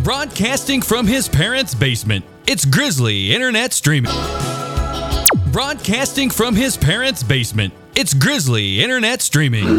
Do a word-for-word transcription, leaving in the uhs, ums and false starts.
Broadcasting from his parents' basement, it's Grizzly Internet Streaming. Broadcasting from his parents' basement, it's Grizzly Internet Streaming.